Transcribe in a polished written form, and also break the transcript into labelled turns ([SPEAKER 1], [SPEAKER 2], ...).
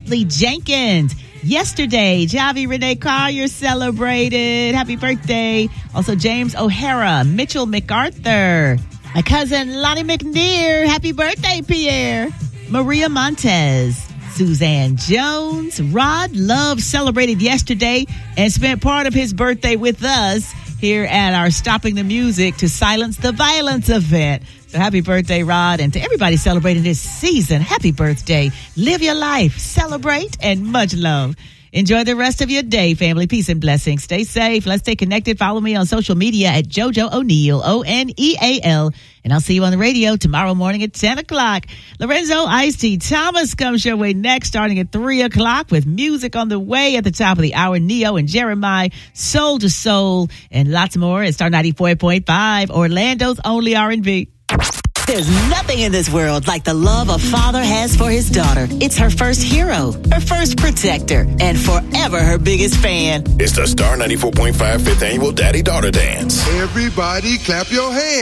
[SPEAKER 1] Ashley Jenkins. Yesterday, Javi Renee Collier celebrated. Happy birthday. Also, James O'Hara, Mitchell MacArthur. My cousin Lonnie McNear. Happy birthday, Pierre. Maria Montez. Suzanne Jones. Rod Love celebrated yesterday and spent part of his birthday with us here at our Stopping the Music to Silence the Violence event. So happy birthday, Rod, and to everybody celebrating this season, happy birthday. Live your life, celebrate, and much love. Enjoy the rest of your day, family. Peace and blessings. Stay safe. Let's stay connected. Follow me on social media at JoJo O'Neal, Oneal. And I'll see you on the radio tomorrow morning at 10 o'clock. Lorenzo Ice-T Thomas comes your way next, starting at 3 o'clock with music on the way at the top of the hour. Neo and Jeremiah, Soul to Soul, and lots more at Star 94.5, Orlando's only R&B.
[SPEAKER 2] There's nothing in this world like the love a father has for his daughter. It's her first hero, her first protector, and forever her biggest fan.
[SPEAKER 3] It's the Star 94.5 5th Annual Daddy-Daughter Dance.
[SPEAKER 4] Everybody clap your hands.